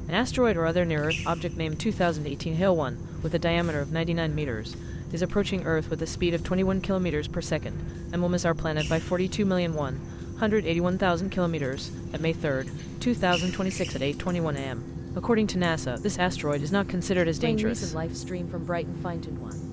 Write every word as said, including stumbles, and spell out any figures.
An asteroid or other near-Earth object named two thousand eighteen Hale one, with a diameter of ninety-nine meters, is approaching Earth with a speed of twenty-one kilometers per second, and will miss our planet by forty-two million one hundred eighty-one thousand kilometers at May third, two thousand twenty-six at eight twenty-one a m According to NASA, this asteroid is not considered as dangerous. Recent live stream from Brighton Finton one.